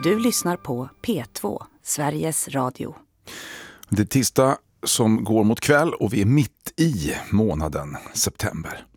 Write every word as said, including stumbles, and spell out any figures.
Du lyssnar på P två, Sveriges Radio. Det är tisdag som går mot kväll och vi är mitt i månaden september.